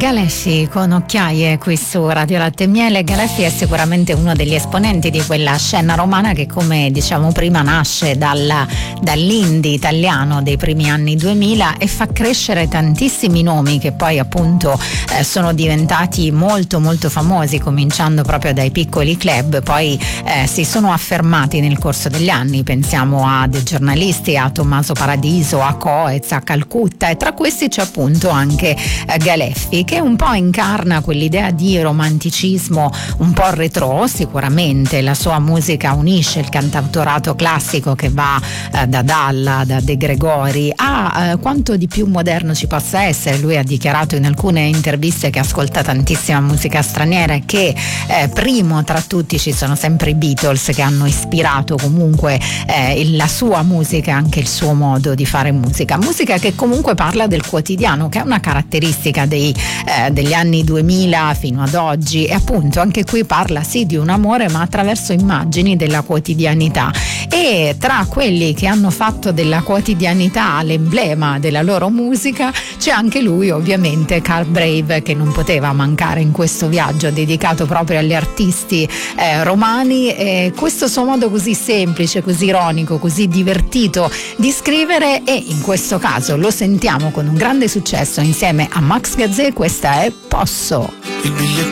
Galeffi con Occhiaie qui su Radio Latte e Miele. Galeffi è sicuramente uno degli esponenti di quella scena romana che, come diciamo prima, nasce dall'indie italiano dei primi anni 2000 e fa crescere tantissimi nomi che poi appunto sono diventati molto molto famosi, cominciando proprio dai piccoli club, poi si sono affermati nel corso degli anni. Pensiamo a dei giornalisti, a Tommaso Paradiso, a Coez, a Calcutta, e tra questi c'è appunto anche Galeffi, che un po' incarna quell'idea di romanticismo un po' retro. Sicuramente la sua musica unisce il cantautorato classico che va da Dalla, da De Gregori a quanto di più moderno ci possa essere. Lui ha dichiarato in alcune interviste che ascolta tantissima musica straniera e che primo tra tutti ci sono sempre i Beatles, che hanno ispirato comunque la sua musica, anche il suo modo di fare musica che comunque parla del quotidiano, che è una caratteristica degli anni 2000 fino ad oggi. E appunto anche qui parla sì di un amore, ma attraverso immagini della quotidianità, e tra quelli che hanno fatto della quotidianità l'emblema della loro musica c'è anche lui, ovviamente Carl Brave, che non poteva mancare in questo viaggio dedicato proprio agli artisti romani. E questo suo modo così semplice, così ironico, così divertito di scrivere, e in questo caso lo sentiamo con un grande successo insieme a Max Gazzè. Questa è Posso.